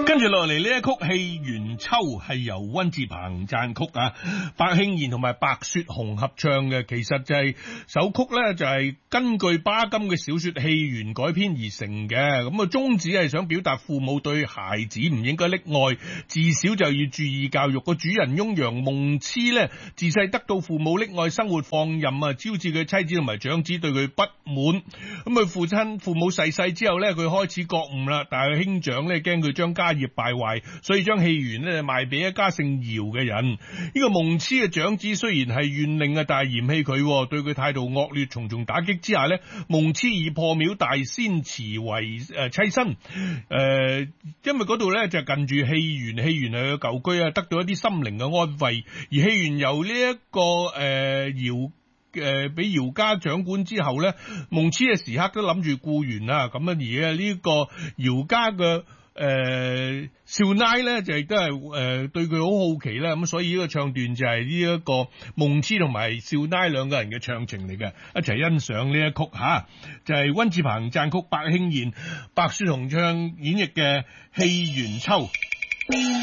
跟住落嚟呢一曲《戲園秋》係由溫志鵬撰曲啊，白慶賢同埋白雪紅合唱嘅。其實就係首曲呢，就係根據巴金嘅小說《戲園》改編而成嘅。咁啊宗旨係想表達父母對孩子唔應該溺愛，自小就要注意教育。個主人翁楊夢痴呢，自細得到父母溺愛，生活放任啊，招致佢妻子同埋長子對佢不滿。咁佢父母逝世之後呢，佢開始覺悟啦，但係兄長呢，驚佢將家業敗壞，所以將戲園呢賣俾一家姓姚嘅人。呢個夢痴嘅長子雖然係縣令啊，但係嫌棄佢，對佢態度惡劣，重重打擊之下呢，夢痴以破廟大仙祠為妻身。因為嗰度呢就近住戲園，戲園係個舊居啊，得到一啲心靈嘅安慰。而戲園由呢一個俾姚家掌管之後呢，夢痴嘅時刻都諗住僱員啊，咁啊而呢個姚家嘅少奶咧就亦都係對佢好好奇啦，咁所以呢個唱段就係呢一個夢痴同埋少奶兩個人嘅唱情嚟嘅，一齊欣賞呢一曲吓，就係溫志鵬撰曲，白慶賢、白雪紅唱演繹嘅《戲園秋》。